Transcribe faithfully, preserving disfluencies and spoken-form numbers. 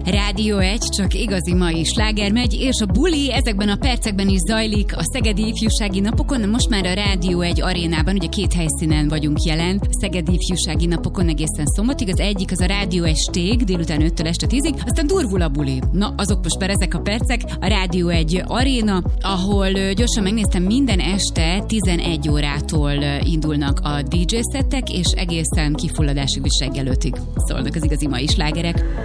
Rádió egy, csak igazi mai sláger megy, és a buli ezekben a percekben is zajlik a Szegedi Ifjúsági Napokon, most már a Rádió egy arénában, ugye két helyszínen vagyunk jelen, Szegedi Ifjúsági Napokon egészen szombatig, az egyik az a Rádió egy stég, délután öttől este tízig, aztán durvul a buli. Na, azok most már ezek a percek, a Rádió egy aréna, ahol gyorsan megnéztem, minden este tizenegy órától indulnak a dé dzsé szettek, és egészen kifulladásig is reggelőtig szólnak az igazi mai slágerek.